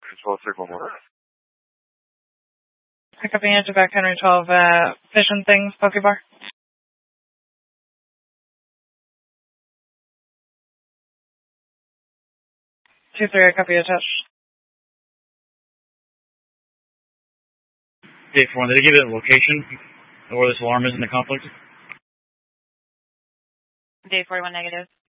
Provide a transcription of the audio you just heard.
Control Circle Morris. Pick up unit to back Henry 12, Fish and Things, Pokebar. 2-3, I copy attached. Dave 4, did they give it a location of where this alarm is in the complex? Dave 41 negative.